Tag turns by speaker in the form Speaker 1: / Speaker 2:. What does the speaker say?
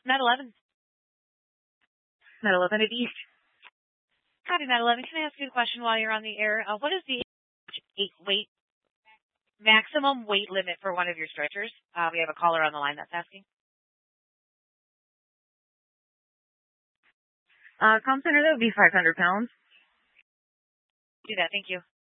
Speaker 1: 911.
Speaker 2: 911 at East.
Speaker 1: Copy, 911. Can I ask you a question while you're on the air? What is the maximum weight limit for one of your stretchers? We have a caller on the line that's asking.
Speaker 2: Center, that would be 500 pounds.
Speaker 1: Do that. Thank you.